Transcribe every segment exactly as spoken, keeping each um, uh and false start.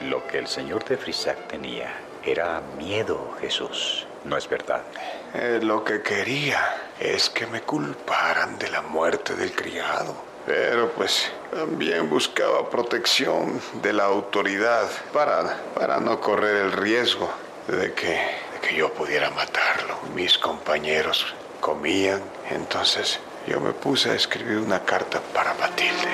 Lo que el señor de Frisac tenía era miedo, Jesús. ¿No es verdad? Eh, lo que quería es que me culparan de la muerte del criado. Pero pues también buscaba protección de la autoridad para, para no correr el riesgo de que, de que yo pudiera matarlo. Mis compañeros comían, entonces yo me puse a escribir una carta para Matilde.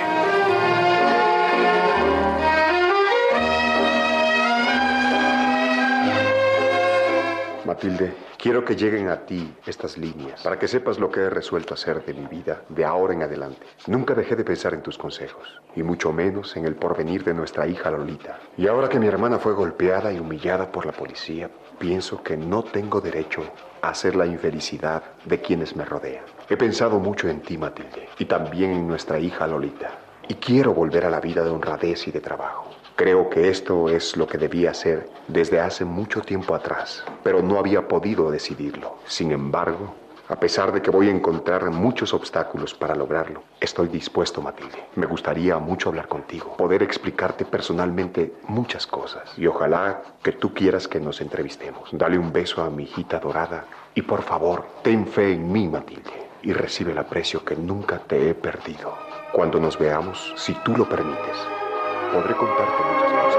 Matilde, quiero que lleguen a ti estas líneas para que sepas lo que he resuelto hacer de mi vida de ahora en adelante. Nunca dejé de pensar en tus consejos, y mucho menos en el porvenir de nuestra hija Lolita. Y ahora que mi hermana fue golpeada y humillada por la policía, pienso que no tengo derecho a hacer la infelicidad de quienes me rodean. He pensado mucho en ti, Matilde, y también en nuestra hija Lolita. Y quiero volver a la vida de honradez y de trabajo. Creo que esto es lo que debía hacer desde hace mucho tiempo atrás, pero no había podido decidirlo. Sin embargo, a pesar de que voy a encontrar muchos obstáculos para lograrlo, estoy dispuesto, Matilde. Me gustaría mucho hablar contigo, poder explicarte personalmente muchas cosas. Y ojalá que tú quieras que nos entrevistemos. Dale un beso a mi hijita dorada y por favor, ten fe en mí, Matilde, y recibe el aprecio que nunca te he perdido. Cuando nos veamos, si tú lo permites, podré contarte muchas cosas.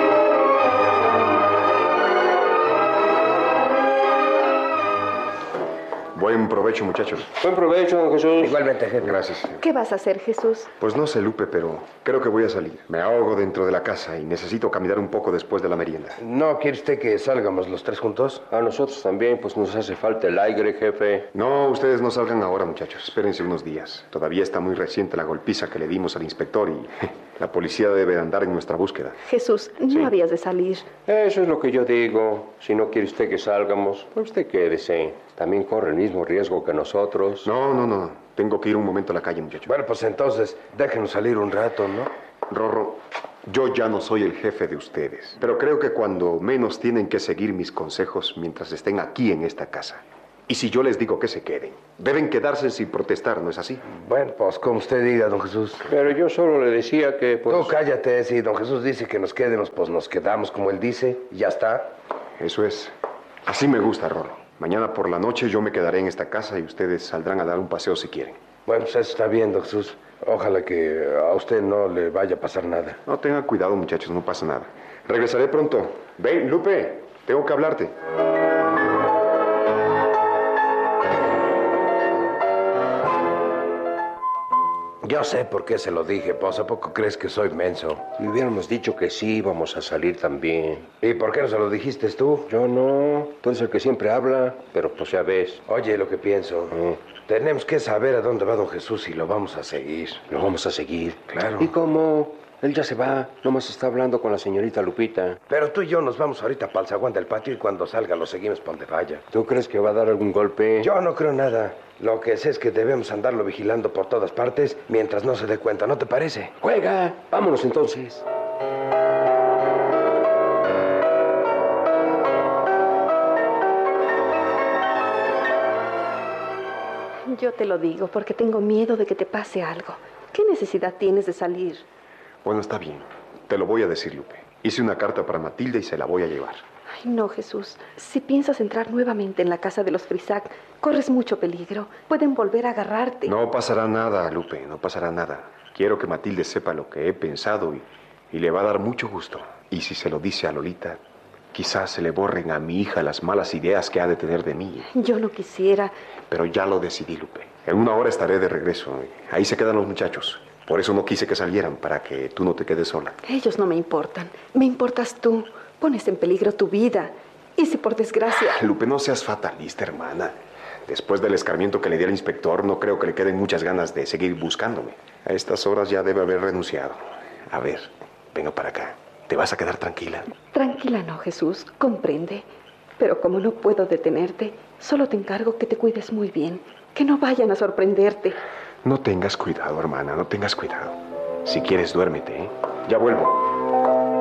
Buen provecho, muchachos. Buen provecho, don Jesús. Igualmente, jefe. Gracias. Jefe. ¿Qué vas a hacer, Jesús? Pues no sé, Lupe, pero creo que voy a salir. Me ahogo dentro de la casa y necesito caminar un poco después de la merienda. ¿No quiere usted que salgamos los tres juntos? A nosotros también, pues nos hace falta el aire, jefe. No, ustedes no salgan ahora, muchachos. Espérense unos días. Todavía está muy reciente la golpiza que le dimos al inspector y la policía debe andar en nuestra búsqueda. Jesús, no Sí. habías de salir. Eso es lo que yo digo. Si no quiere usted que salgamos, pues usted quédese. También corre el mismo riesgo que nosotros. No, no, no. Tengo que ir un momento a la calle, muchachos. Bueno, pues entonces déjenos salir un rato, ¿no? Rorro, yo ya no soy el jefe de ustedes, pero creo que cuando menos tienen que seguir mis consejos mientras estén aquí en esta casa. Y si yo les digo que se queden, deben quedarse sin protestar, ¿no es así? Bueno, pues como usted diga, don Jesús. Pero yo solo le decía que, pues... Tú cállate, si don Jesús dice que nos quedemos, pues nos quedamos como él dice, y ya está. Eso es. Así me gusta, Rorro. Mañana por la noche yo me quedaré en esta casa y ustedes saldrán a dar un paseo si quieren. Bueno, pues eso está bien, don Jesús. Ojalá que a usted no le vaya a pasar nada. No, tengan cuidado, muchachos, no pasa nada. Regresaré pronto. Ven, Lupe, tengo que hablarte. Yo sé por qué se lo dije, pues ¿a poco crees que soy menso? Si hubiéramos dicho que sí, íbamos a salir también. ¿Y por qué no se lo dijiste tú? Yo no. Tú eres el que siempre habla, pero pues ya ves. Oye, lo que pienso. ¿Eh? Tenemos que saber a dónde va don Jesús y lo vamos a seguir. Lo vamos a seguir. Claro. ¿Y cómo? Él ya se va. Nomás está hablando con la señorita Lupita. Pero tú y yo nos vamos ahorita para el zaguán del patio y cuando salga lo seguimos por donde vaya. ¿Tú crees que va a dar algún golpe? Yo no creo nada. Lo que sé es que debemos andarlo vigilando por todas partes mientras no se dé cuenta, ¿no te parece? ¡Juega! Vámonos entonces. Yo te lo digo porque tengo miedo de que te pase algo. ¿Qué necesidad tienes de salir? Bueno, está bien. Te lo voy a decir, Lupe. Hice una carta para Matilde y se la voy a llevar. Ay, no, Jesús. Si piensas entrar nuevamente en la casa de los Frisac, corres mucho peligro. Pueden volver a agarrarte. No pasará nada, Lupe, no pasará nada. Quiero que Matilde sepa lo que he pensado y, y le va a dar mucho gusto. Y si se lo dice a Lolita, quizás se le borren a mi hija las malas ideas que ha de tener de mí. Yo no quisiera. Pero ya lo decidí, Lupe. En una hora estaré de regreso. Ahí se quedan los muchachos. Por eso no quise que salieran, para que tú no te quedes sola. Ellos no me importan. Me importas tú. Pones en peligro tu vida. Y si por desgracia... Lupe, no seas fatalista, hermana. Después del escarmiento que le di al inspector, no creo que le queden muchas ganas de seguir buscándome. A estas horas ya debe haber renunciado. A ver, venga para acá. ¿Te vas a quedar tranquila? Tranquila no, Jesús. Comprende. Pero como no puedo detenerte, solo te encargo que te cuides muy bien. Que no vayan a sorprenderte. No tengas cuidado, hermana. No tengas cuidado. Si quieres, duérmete, ¿eh? Ya vuelvo.